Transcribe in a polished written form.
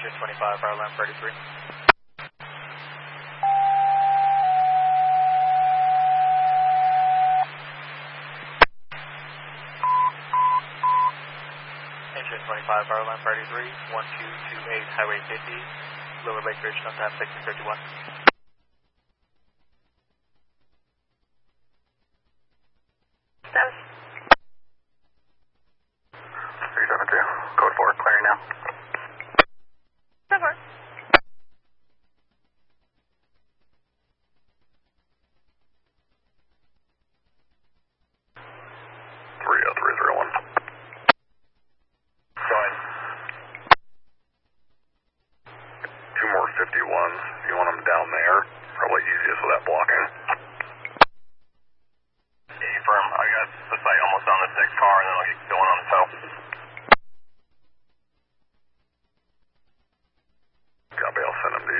Engine 25, fire line 33. Engine 25, fire line 33, 1228 Highway 50, Lower Lake Ridge, North 651. Code 4, clearing now. Code 4. 30301. Going. Two more 51s. You want them down there? Probably easiest without blocking. Firm. I got the site almost on the 6 car, and then I'll get going on the tow. Copy, I'll send them to